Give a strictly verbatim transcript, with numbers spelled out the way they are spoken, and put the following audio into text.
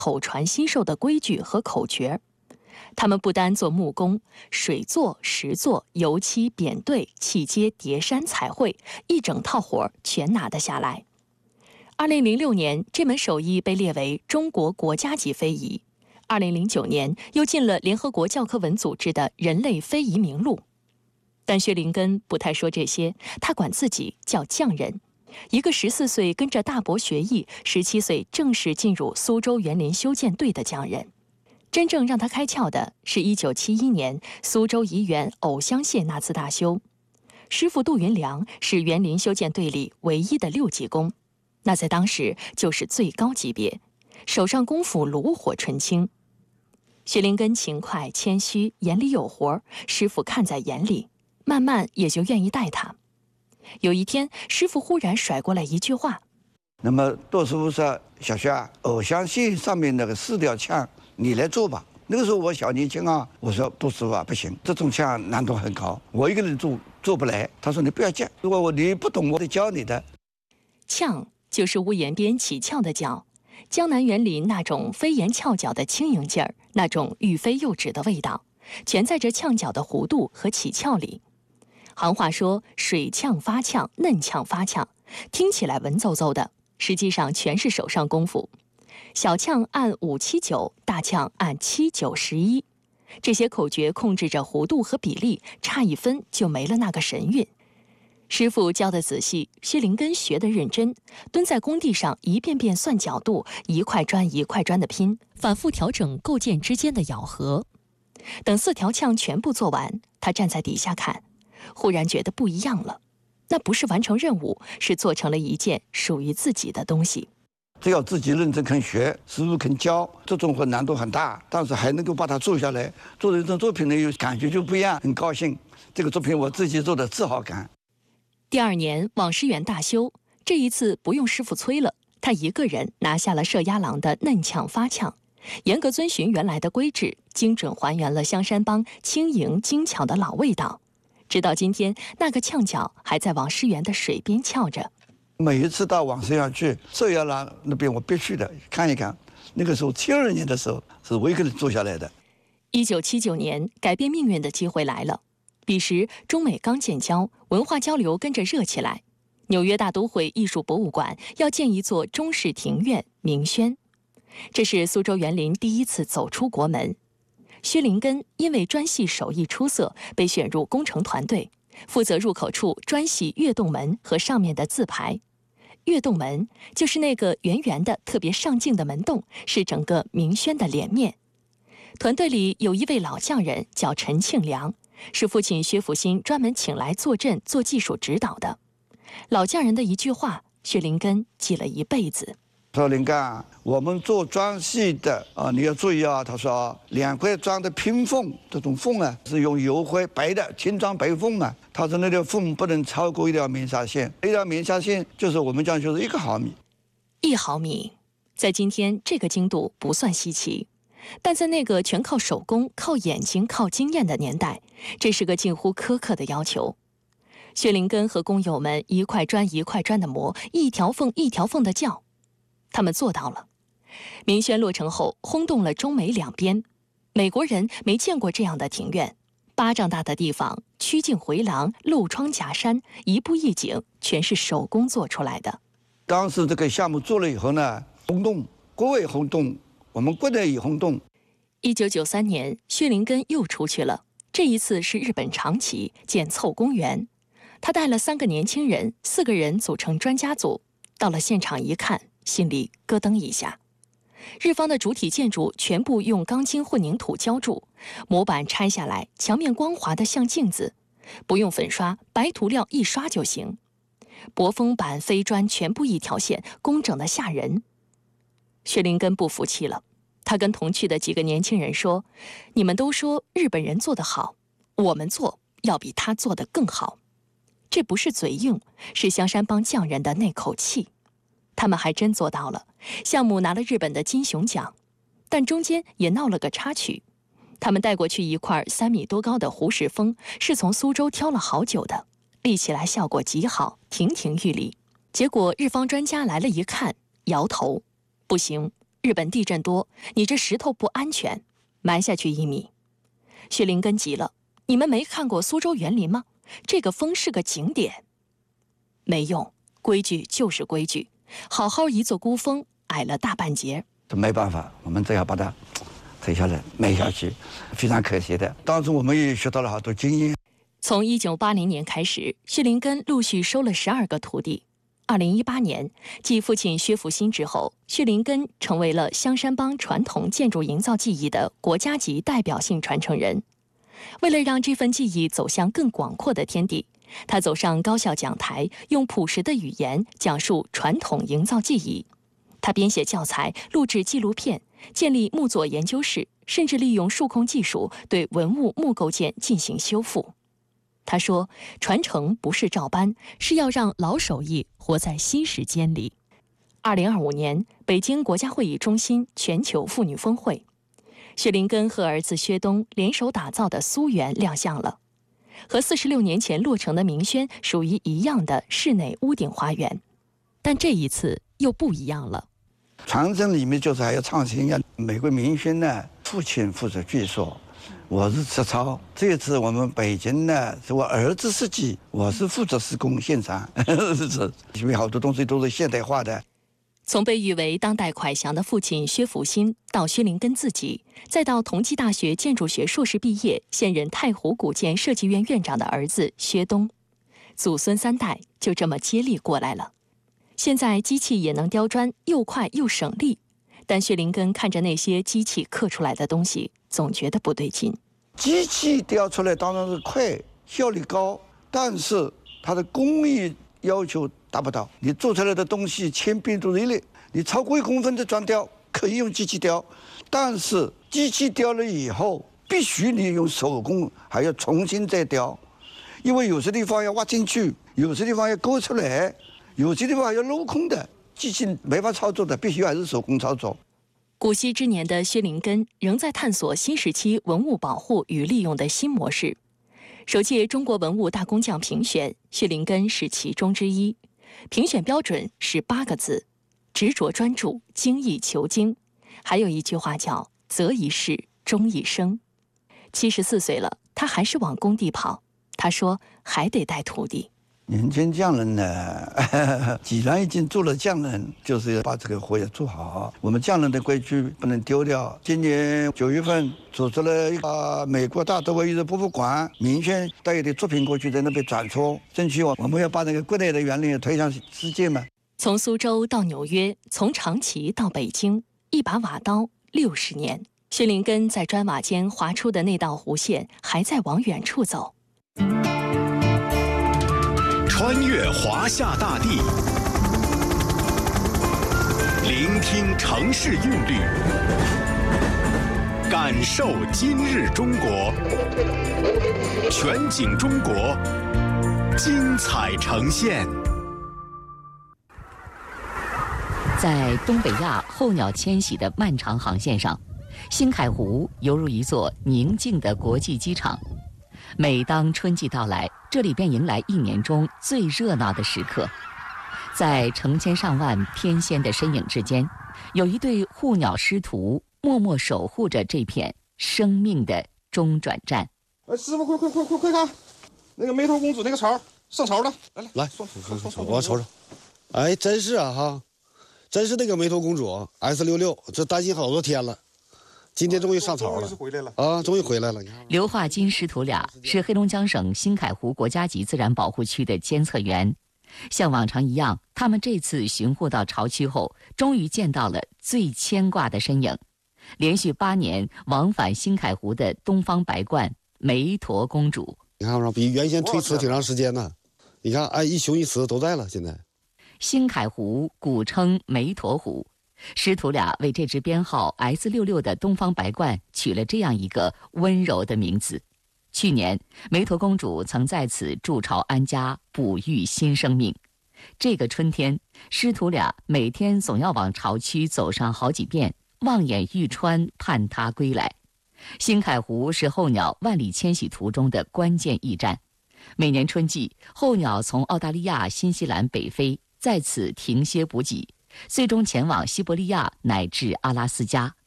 口传心授的规矩和口诀。他们不单做木工，水做、石做、油漆、扁对、砌接、叠山、彩绘，一整套活儿全拿得下来。二零零六年，这门手艺被列为中国国家级非遗。二零零九年，又进了联合国教科文组织的人类非遗名录。但薛林根不太说这些，他管自己叫匠人。一个十四岁跟着大伯学艺，十七岁正式进入苏州园林修建队的匠人。真正让他开窍的是一九七一年苏州怡园藕香榭那次大修。师傅杜云良是园林修建队里唯一的六级工，那在当时就是最高级别，手上功夫炉火纯青。薛林根勤快谦虚，眼里有活，师傅看在眼里，慢慢也就愿意带他。有一天，师傅忽然甩过来一句话： 那么杜师傅说，小薛啊，藕香榭上面那个四吊炝你来做吧。那个时候我小年轻啊，我说杜师傅啊，不行，这种炝难度很高，我一个人做做不来。他说你不要急，如果我你不懂，我得教你的。 炝就是屋檐边起翘的角，江南园林那种飞檐翘角的轻盈劲儿，那种欲飞又止的味道，全在这炝角的弧度和起翘里。行话说水炝发炝，嫩炝发炝，听起来文绉绉的，实际上全是手上功夫。小炝按五七九，大炝按七九十一，这些口诀控制着弧度和比例，差一分就没了那个神韵。师傅教得仔细，薛林根学得认真，蹲在工地上一遍遍算角度，一块砖一块砖的拼，反复调整构件之间的咬合。等四条炝全部做完，他站在底下看，忽然觉得不一样了。那不是完成任务，是做成了一件属于自己的东西。 只要自己认真肯学，师傅肯教，这种活难度很大，但是还能够把它做下来，做的这种作品呢，有感觉就不一样，很高兴。这个作品我自己做的自豪感。 第二年网师园大修，这一次不用师傅催了，他一个人拿下了射鸭郎的嫩炝发炝，严格遵循原来的规制，精准还原了香山帮轻盈精巧的老味道。直到今天，那个炝角还在网师园的水边翘着。 每一次到网师园去，射鸭郎那边我必须的看一看。那个时候七二年的时候，是我一个人做下来的。 一九七九年，改变命运的机会来了。彼时中美刚建交，文化交流跟着热起来。纽约大都会艺术博物馆要建一座中式庭院明轩，这是苏州园林第一次走出国门。薛林根因为砖系手艺出色，被选入工程团队，负责入口处砖系跃动门和上面的字牌。跃动门就是那个圆圆的、特别上镜的门洞，是整个明轩的脸面。团队里有一位老匠人叫陈庆良，是父亲薛福新专门请来坐镇做技术指导的。老匠人的一句话，薛林根记了一辈子。 说林根啊，我们做砖系的啊，你要注意啊。他说两块砖的拼缝，这种缝啊是用油灰白的青砖白缝嘛。他说那条缝不能超过一条棉纱线，一条棉纱线就是我们讲就是一个毫米。 一毫米，在今天这个精度不算稀奇，但在那个全靠手工、靠眼睛、靠经验的年代，这是个近乎苛刻的要求。薛林根和工友们一块砖一块砖的磨，一条缝一条缝的较。他们做到了。明轩落成后，轰动了中美两边。美国人没见过这样的庭院，巴掌大的地方，曲径回廊，漏窗夹山，一步一景，全是手工做出来的。 当时这个项目做了以后呢，轰动，国外轰动，我们国内也轰动。 一九九三年，薛林根又出去了，这一次是日本长崎建凑公园。他带了三个年轻人，四个人组成专家组。到了现场一看，心里咯噔一下。日方的主体建筑全部用钢筋混凝土浇筑，模板拆下来，墙面光滑的像镜子，不用粉刷，白涂料一刷就行。薄封板、飞砖全部一条线，工整的吓人。薛林根不服气了，他跟同去的几个年轻人说：“你们都说日本人做得好，我们做要比他做得更好。”这不是嘴硬，是香山帮匠人的那口气。他们还真做到了，项目拿了日本的金熊奖，但中间也闹了个插曲。他们带过去一块三米多高的胡石峰，是从苏州挑了好久的，立起来效果极好，亭亭玉立。结果日方专家来了一看，摇头，不行， 日本地震多，你这石头不安全，埋下去一米。薛林根急了，你们没看过苏州园林吗？这个峰是个景点。没用，规矩就是规矩，好好一座孤峰，矮了大半截。 这没办法，我们只要把它推下来，埋下去，非常可惜的。当时我们也学到了好多经验。 从一九八零年开始，薛林根陆续收了十二个徒弟。二零一八年，继父亲薛福新之后，薛林根成为了香山帮传统建筑营造技艺的国家级代表性传承人。为了让这份技艺走向更广阔的天地，他走上高校讲台，用朴实的语言讲述传统营造技艺。他编写教材，录制纪录片，建立木作研究室，甚至利用数控技术对文物木构件进行修复。他说，传承不是照搬，是要让老手艺活在新时间里。二零二五年，北京国家会议中心全球妇女峰会，薛林根和儿子薛东联手打造的苏园亮相了。和四十六年前落成的明轩属于一样的室内屋顶花园，但这一次又不一样了。 传承里面就是还要创新呀。美国明轩呢，父亲负责剧说，我是实操。这次我们北京呢，是我儿子设计，我是负责施工现场，是因为好多东西都是现代化的。 从被誉为当代蒯祥的父亲薛福新，到薛林根自己，再到同济大学建筑学硕士毕业、现任太湖古建设计院院长的儿子薛东，祖孙三代就这么接力过来了。现在机器也能雕砖，又快又省力，但薛林根看着那些机器刻出来的东西，总觉得不对劲。 机器雕出来当然是快，效率高，但是它的工艺要求达不到。你做出来的东西千变都一类，你超过一公分的砖雕可以用机器雕，但是机器雕了以后，必须你用手工还要重新再雕，因为有些地方要挖进去，有些地方要勾出来，有些地方还要镂空的，机器没法操作的，必须还是手工操作。 古稀之年的薛林根仍在探索新时期文物保护与利用的新模式。首届中国文物大工匠评选，薛林根是其中之一。评选标准是八个字：执着专注，精益求精。还有一句话叫“择一事，终一生”。七十四岁了，他还是往工地跑。他说还得带徒弟。 年轻匠人呢，既然已经做了匠人，就是要把这个活要做好。我们匠人的规矩不能丢掉。今年九月份组织了一个美国大都会艺术博物馆明轩带有的作品过去，在那边展出，争取我们要把那个国内的园林推向世界嘛。 从苏州到纽约，从长崎到北京，一把瓦刀六十年，薛林根在砖瓦间划出的那道弧线，还在往远处走。 穿越华夏大地，聆听城市韵律，感受今日中国，全景中国，精彩呈现。 在东北亚候鸟迁徙的漫长航线上，新海湖犹如一座宁静的国际机场。每当春季到来，这里便迎来一年中最热闹的时刻。在成千上万天仙的身影之间，有一对护鸟师徒默默守护着这片生命的中转站。 哎，师傅，快快快快快看，那个梅头公主那个巢上巢了，来来来，我瞅瞅。哎，真是啊哈，真是那个梅头公主 S 六六，这担心好多天了。今天终于上巢了， 回来了啊！终于回来了。 刘化金师徒俩是黑龙江省新海湖国家级自然保护区的监测员，像往常一样，他们这次巡护到巢区后，终于见到了最牵挂的身影。连续八年往返新海湖的东方白鹳梅陀公主， 你看，比原先推迟挺长时间呢。你看，哎，一雄一雌都在了。现在， 新海湖古称梅陀湖。师徒俩为这只编号 S 六六的东方白鹳取了这样一个温柔的名字。去年，梅陀公主曾在此筑巢安家，哺育新生命。这个春天，师徒俩每天总要往巢区走上好几遍，望眼欲穿，盼它归来。新海湖是候鸟万里迁徙途中的关键驿站。每年春季，候鸟从澳大利亚、新西兰北飞，在此停歇补给。 最终前往西伯利亚乃至阿拉斯加。